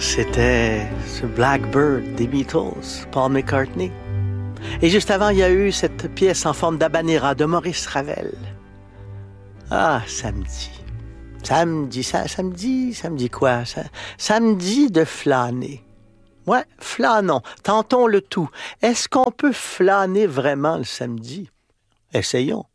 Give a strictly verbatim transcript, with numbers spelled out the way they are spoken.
C'était ce Blackbird des Beatles, Paul McCartney. Et juste avant, il y a eu cette pièce en forme d'habanera de Maurice Ravel. Ah, samedi. Samedi, ça, samedi, samedi quoi? Ça, samedi de flâner. Ouais, flânons, tentons le tout. Est-ce qu'on peut flâner vraiment le samedi? Essayons.